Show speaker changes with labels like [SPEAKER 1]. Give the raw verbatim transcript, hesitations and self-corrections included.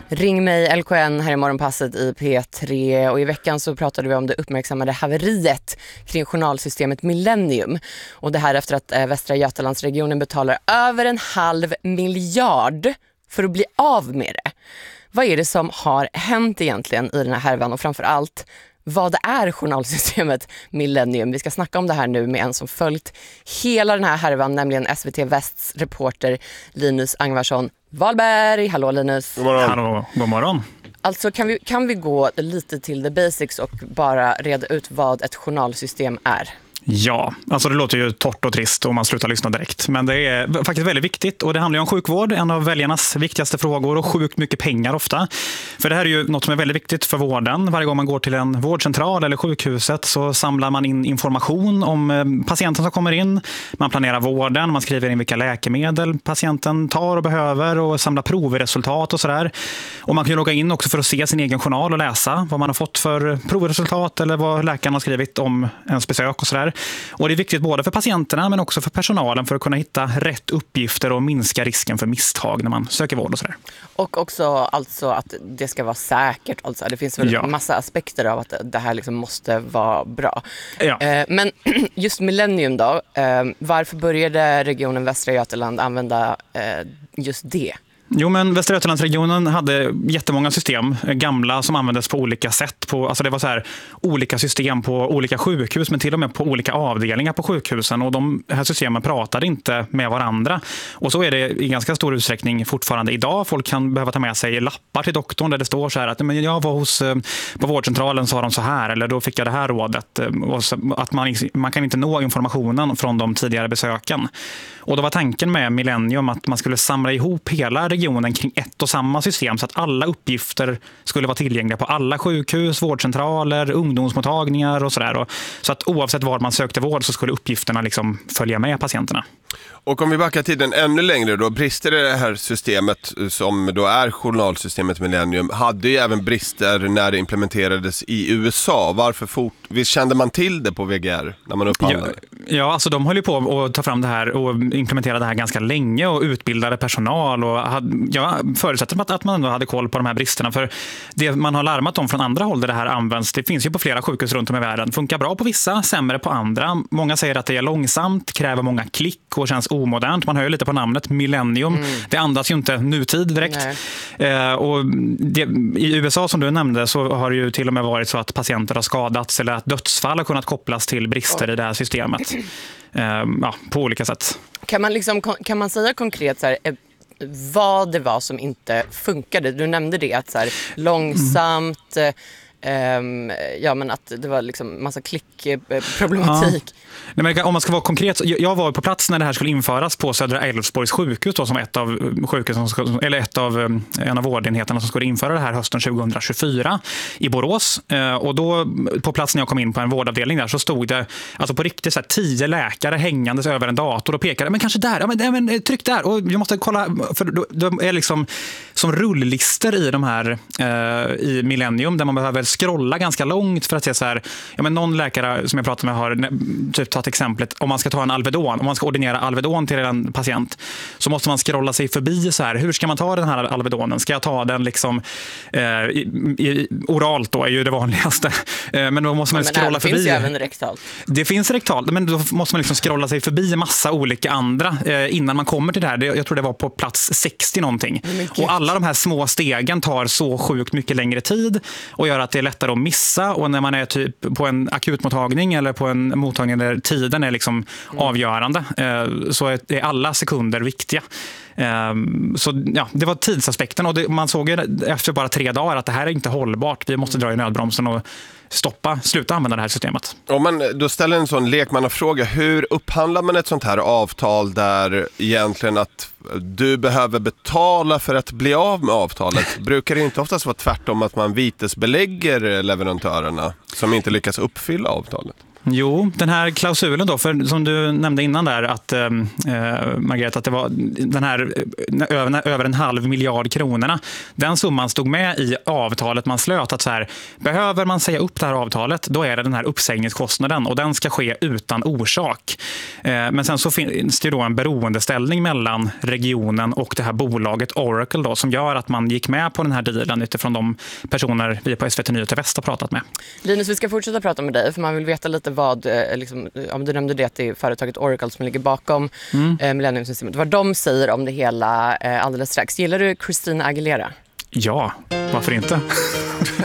[SPEAKER 1] Ring mig L K N här i morgonpasset i P tre, och i veckan så pratade vi om det uppmärksammade haveriet kring journalsystemet Millennium, och det här efter att eh, Västra Götalandsregionen betalar över en halv miljard för att bli av med det. Vad är det som har hänt egentligen i den här härvan, och framförallt vad är journalsystemet Millennium? Vi ska snacka om det här nu med en som följt hela den här härvan, nämligen S V T Västs reporter Linus Angvarsson Wahlberg. Hallå Linus.
[SPEAKER 2] God morgon.
[SPEAKER 3] Hallå, god morgon.
[SPEAKER 1] Alltså kan vi, kan vi gå lite till the basics och bara reda ut vad ett journalsystem är?
[SPEAKER 3] Ja, alltså det låter ju torrt och trist om man slutar lyssna direkt. Men det är faktiskt väldigt viktigt, och det handlar ju om sjukvård, en av väljarnas viktigaste frågor, och sjukt mycket pengar ofta. För det här är ju något som är väldigt viktigt för vården. Varje gång man går till en vårdcentral eller sjukhuset så samlar man in information om patienten som kommer in. Man planerar vården, man skriver in vilka läkemedel patienten tar och behöver och samlar provresultat och sådär. Och man kan ju logga in också för att se sin egen journal och läsa vad man har fått för provresultat eller vad läkaren har skrivit om ens besök och sådär. Och det är viktigt både för patienterna men också för personalen för att kunna hitta rätt uppgifter och minska risken för misstag när man söker vård och sådär.
[SPEAKER 1] Och också alltså att det ska vara säkert. Alltså, det finns väl
[SPEAKER 3] ja.
[SPEAKER 1] massa aspekter av att det här liksom måste vara bra.
[SPEAKER 3] Ja.
[SPEAKER 1] Eh, men just Millennium då, eh, varför började regionen Västra Götaland använda eh, just det?
[SPEAKER 3] Jo, men Västra Götalandsregionen hade jättemånga system, gamla, som användes på olika sätt. På, alltså det var så här, olika system på olika sjukhus, men till och med på olika avdelningar på sjukhusen. Och de här systemen pratade inte med varandra. Och så är det i ganska stor utsträckning fortfarande idag. Folk kan behöva ta med sig lappar till doktorn där det står så här att men jag var hos, på vårdcentralen sa de så här, eller då fick jag det här rådet. Och så, att man, man kan inte nå informationen från de tidigare besöken. Och då var tanken med Millennium att man skulle samla ihop hela regionen kring ett och samma system så att alla uppgifter skulle vara tillgängliga på alla sjukhus, vårdcentraler, ungdomsmottagningar och sådär. Så att oavsett var man sökte vård så skulle uppgifterna liksom följa med patienterna.
[SPEAKER 2] Och om vi backar tiden ännu längre då, brister i det här systemet som då är journalsystemet Millennium hade ju även brister när det implementerades i U S A. Varför fort, visst kände man till det på V G R när man upphandlade?
[SPEAKER 3] Ja, ja, alltså de höll ju på att ta fram det här och implementera det här ganska länge och utbildade personal, och hade, jag förutsätter att, att man ändå hade koll på de här bristerna, för det man har larmat om från andra håll där det här används, det finns ju på flera sjukhus runt om i världen, funkar bra på vissa, sämre på andra. Många säger att det är långsamt, kräver många klick och känns omodernt. Man hör ju lite på namnet Millennium. Mm. Det andas ju inte nutid direkt. Eh, och det, i U S A som du nämnde så har det ju till och med varit så att patienter har skadats eller att dödsfall har kunnat kopplas till brister oh. i det här systemet. Eh, ja, på olika sätt.
[SPEAKER 1] Kan man, liksom, kan man säga konkret så här, vad det var som inte funkade? Du nämnde det, att så här, långsamt... Mm. Um, ja, men att det var liksom massa klickproblematik. Ja.
[SPEAKER 3] Nej, men om man ska vara konkret, jag var på plats när det här skulle införas på Södra Älvsborgs sjukhus då, som ett av sjukhusen som, eller ett av en av vårdenheterna som skulle införa det här hösten tjugohundratjugofyra i Borås. Och då på plats när jag kom in på en vårdavdelning där så stod det alltså på riktigt så här, tio läkare hängandes över en dator och pekade, men kanske där, ja, men, men tryck där, och vi måste kolla, för de är liksom som rulllister i de här eh, i Millennium där man behöver scrolla ganska långt för att se så här, ja, men någon läkare som jag pratade med har typ tagit exemplet, om man ska ta en Alvedon, om man ska ordinera Alvedon till en patient, så måste man scrolla sig förbi så här, hur ska man ta den här Alvedonen? Ska jag ta den liksom eh, i, i, oralt då är ju det vanligaste, eh, men då måste man ja, scrolla
[SPEAKER 1] det
[SPEAKER 3] förbi.
[SPEAKER 1] Det finns ju även rektalt.
[SPEAKER 3] Det finns rektalt, men då måste man liksom scrolla sig förbi massa olika andra eh, innan man kommer till det här. Det, jag tror det var på plats sextio någonting. Och alla de här små stegen tar så sjukt mycket längre tid och gör att det är lättare att missa, och när man är typ på en akutmottagning eller på en mottagning där tiden är liksom mm. avgörande eh, så är alla sekunder viktiga. Eh, så ja, det var tidsaspekten, och det, man såg ju efter bara tre dagar att det här är inte hållbart. Vi måste dra i nödbromsen och stoppa, sluta använda det här systemet.
[SPEAKER 2] Om man då ställer en sån lekmannafråga, hur upphandlar man ett sånt här avtal där egentligen att du behöver betala för att bli av med avtalet? Brukar det inte oftast vara tvärtom, att man vitesbelägger leverantörerna som inte lyckas uppfylla avtalet?
[SPEAKER 3] Jo, den här klausulen då, för som du nämnde innan där att eh, Margareta, att det var den här över, över en halv miljard kronorna. Den summan stod med i avtalet man slöt att så här, behöver man säga upp det här avtalet, då är det den här uppsägningskostnaden och den ska ske utan orsak. Eh, men sen så finns det ju då en beroendeställning mellan regionen och det här bolaget Oracle då, som gör att man gick med på den här dealen utifrån de personer vi på S V T Nyheter Väst har pratat med.
[SPEAKER 1] Linus, vi ska fortsätta prata med dig för man vill veta lite vad, liksom, om du nämnde det att det är företaget Oracle som ligger bakom mm. eh, Millennium-systemet, vad de säger om det hela eh, alldeles strax. Gillar du Christina Aguilera?
[SPEAKER 3] Ja, varför inte?